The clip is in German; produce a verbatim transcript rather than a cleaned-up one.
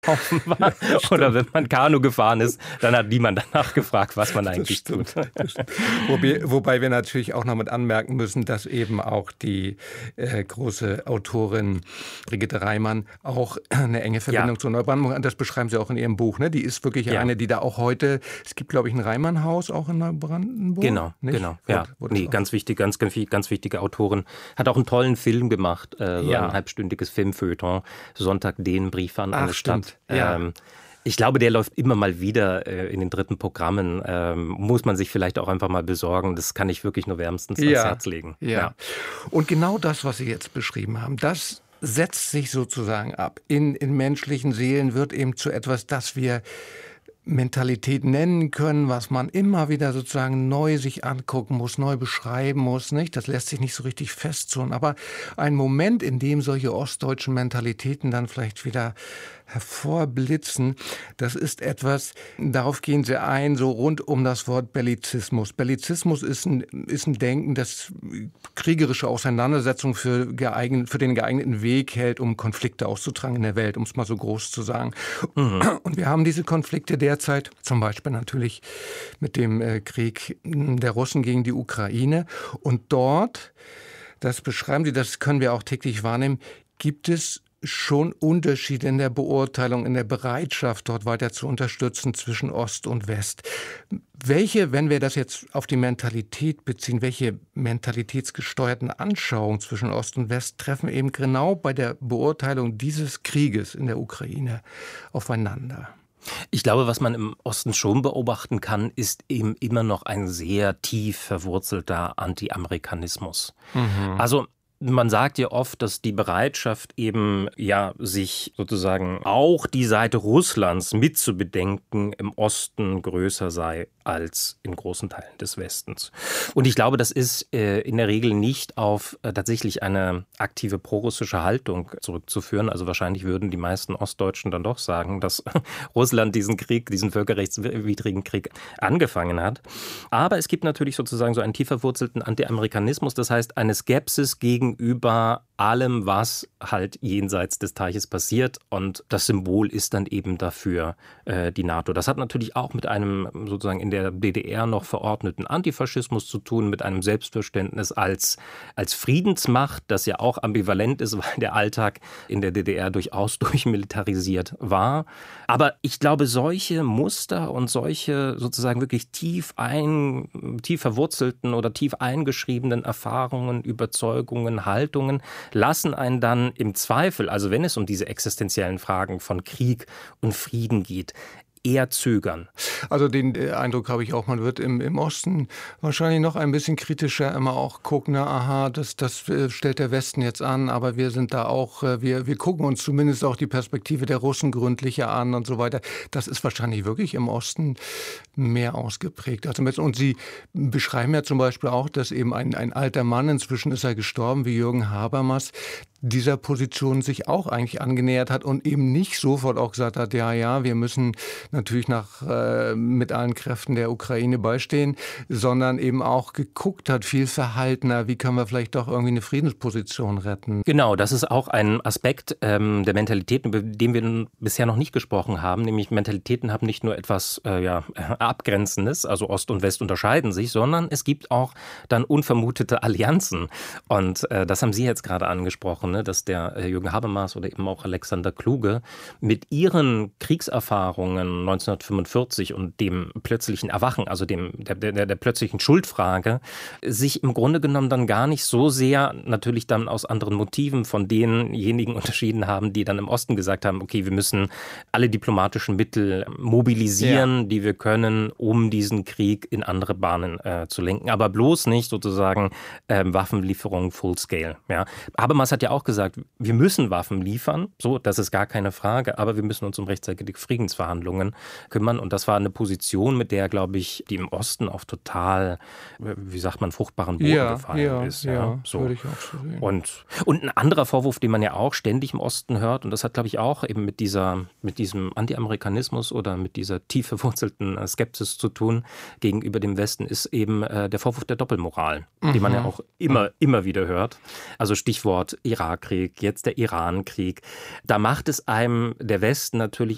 war. Oder wenn man Kanu gefahren ist, dann hat niemand danach gefragt, was man eigentlich das tut. Das wobei, wobei wir natürlich auch noch mit anmerken müssen, dass eben auch die äh, große Autorin Brigitte Reimann auch eine enge Verbindung ja. zur Neubrandenburg hat. Das beschreiben Sie auch in Ihrem Buch. Ne? Die ist wirklich ja. eine, die da auch heute, es gibt, glaube ich, ein Reimann-Haus auch in Neubrandenburg. Genau, nicht? genau. Ja. Wo, wo nee, ganz wichtig, ganz, ganz, ganz wichtige Autorin. Hat auch einen tollen Film gemacht, äh, so ja. ein halbstündiges Filmfeuilleton, Sonntag den Brief an eine Stadt. Ja. Ähm, ich glaube, der läuft immer mal wieder äh, in den dritten Programmen. Ähm, muss man sich vielleicht auch einfach mal besorgen. Das kann ich wirklich nur wärmstens ja. ans Herz legen. Ja. ja. Und genau das, was Sie jetzt beschrieben haben, das setzt sich sozusagen ab. In, in menschlichen Seelen wird eben zu etwas, das wir Mentalität nennen können, was man immer wieder sozusagen neu sich angucken muss, neu beschreiben muss, nicht? Das lässt sich nicht so richtig festzurren. Aber ein Moment, in dem solche ostdeutschen Mentalitäten dann vielleicht wieder hervorblitzen, das ist etwas, darauf gehen Sie ein, so rund um das Wort Bellizismus. Bellizismus ist ein, ist ein Denken, das kriegerische Auseinandersetzung für, geeignet, für den geeigneten Weg hält, um Konflikte auszutragen in der Welt, um es mal so groß zu sagen. Mhm. Und wir haben diese Konflikte derzeit, zum Beispiel natürlich mit dem äh, Krieg der Russen gegen die Ukraine. Und dort, das beschreiben Sie, das können wir auch täglich wahrnehmen, gibt es schon Unterschiede in der Beurteilung, in der Bereitschaft, dort weiter zu unterstützen zwischen Ost und West. Welche, wenn wir das jetzt auf die Mentalität beziehen, welche mentalitätsgesteuerten Anschauungen zwischen Ost und West treffen eben genau bei der Beurteilung dieses Krieges in der Ukraine aufeinander? Ich glaube, was man im Osten schon beobachten kann, ist eben immer noch ein sehr tief verwurzelter Anti-Amerikanismus. Mhm. Also man sagt ja oft, dass die Bereitschaft eben ja sich sozusagen auch die Seite Russlands mitzubedenken im Osten größer sei als in großen Teilen des Westens. Und ich glaube, das ist äh, in der Regel nicht auf äh, tatsächlich eine aktive prorussische Haltung zurückzuführen. Also wahrscheinlich würden die meisten Ostdeutschen dann doch sagen, dass Russland diesen Krieg, diesen völkerrechtswidrigen Krieg angefangen hat. Aber es gibt natürlich sozusagen so einen tief verwurzelten Anti-Amerikanismus, das heißt eine Skepsis gegenüber allem, was halt jenseits des Teiches passiert. Und das Symbol ist dann eben dafür äh, die NATO. Das hat natürlich auch mit einem sozusagen in der D D R noch verordneten Antifaschismus zu tun, mit einem Selbstverständnis als, als Friedensmacht, das ja auch ambivalent ist, weil der Alltag in der D D R durchaus durchmilitarisiert war. Aber ich glaube, solche Muster und solche sozusagen wirklich tief, ein, tief verwurzelten oder tief eingeschriebenen Erfahrungen, Überzeugungen, Haltungen lassen einen dann im Zweifel, also wenn es um diese existenziellen Fragen von Krieg und Frieden geht, eher zögern. Also den Eindruck habe ich auch, man wird im, im Osten wahrscheinlich noch ein bisschen kritischer immer auch gucken, na, aha, das, das stellt der Westen jetzt an, aber wir sind da auch, wir, wir gucken uns zumindest auch die Perspektive der Russen gründlicher an und so weiter. Das ist wahrscheinlich wirklich im Osten mehr ausgeprägt. Also, und Sie beschreiben ja zum Beispiel auch, dass eben ein, ein alter Mann, inzwischen ist er gestorben, wie Jürgen Habermas, dieser Position sich auch eigentlich angenähert hat und eben nicht sofort auch gesagt hat, ja, ja, wir müssen natürlich nach, äh, mit allen Kräften der Ukraine beistehen, sondern eben auch geguckt hat, viel verhaltener, wie können wir vielleicht doch irgendwie eine Friedensposition retten. Genau, das ist auch ein Aspekt ähm, der Mentalitäten, über den wir bisher noch nicht gesprochen haben, nämlich Mentalitäten haben nicht nur etwas äh, ja, Abgrenzendes, also Ost und West unterscheiden sich, sondern es gibt auch dann unvermutete Allianzen und äh, das haben Sie jetzt gerade angesprochen, dass der Jürgen Habermas oder eben auch Alexander Kluge mit ihren Kriegserfahrungen neunzehnhundertfünfundvierzig und dem plötzlichen Erwachen, also dem, der, der, der plötzlichen Schuldfrage, sich im Grunde genommen dann gar nicht so sehr, natürlich dann aus anderen Motiven von denjenigen unterschieden haben, die dann im Osten gesagt haben, okay, wir müssen alle diplomatischen Mittel mobilisieren, ja. die wir können, um diesen Krieg in andere Bahnen äh, zu lenken. Aber bloß nicht sozusagen äh, Waffenlieferungen full scale. Ja. Habermas hat ja auch gesagt, wir müssen Waffen liefern, so, das ist gar keine Frage, aber wir müssen uns um rechtzeitige Friedensverhandlungen kümmern und das war eine Position, mit der, glaube ich, die im Osten auf total, wie sagt man, fruchtbaren Boden ja, gefallen ja, ist. Ja, ja, so. würde ich auch so sehen. Und, und ein anderer Vorwurf, den man ja auch ständig im Osten hört, und das hat, glaube ich, auch eben mit dieser, mit diesem Anti-Amerikanismus oder mit dieser tief verwurzelten Skepsis zu tun gegenüber dem Westen, ist eben äh, der Vorwurf der Doppelmoral, mhm. den man ja auch immer, immer wieder hört. Also Stichwort Irakkrieg, jetzt der Irankrieg. Da macht es einem der Westen natürlich